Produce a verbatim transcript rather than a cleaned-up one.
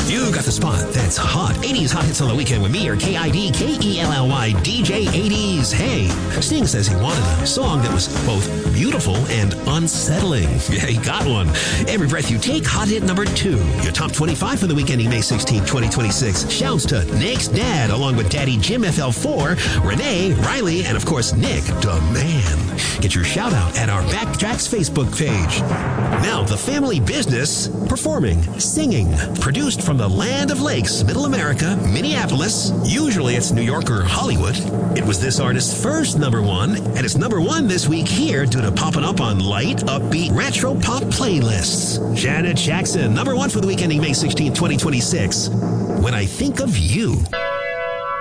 You got the spot. That's hot. eighties Hot Hits on the Weekend with me, your K I D K E L L Y D J eighties. Hey, Sting says he wanted a song that was both beautiful and unsettling. Yeah, he got one. Every Breath You Take, Hot Hit number two. Your top twenty-five for the weekend, May sixteenth, twenty twenty-six. Shouts to Nick's dad, along with Daddy Jim F L four, Renee, Riley, and of course Nick, the man. Get your shout out at our Backtracks Facebook page. Now, the family business, performing, singing, produced from the land of lakes, Middle America, Minneapolis. Usually it's New York or Hollywood. It was this artist's first number one, and it's number one this week here due to popping up on light, upbeat, retro pop playlists. Janet Jackson, number one for the weekend, May sixteenth, twenty twenty-six. When I Think of You.